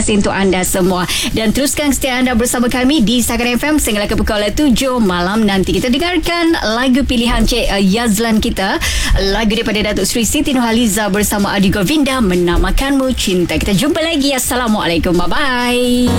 kasih untuk anda semua. Dan teruskan setia anda bersama kami di Saharan FM sehingga ke pukul 7 malam nanti. Kita dengarkan lagu pilihan Cik Yazlan kita, lagu daripada Datuk Seri Siti Nurhaliza bersama Adi Govinda, Menamakanmu Cinta. Kita jumpa lagi. Assalamualaikum. Bye-bye.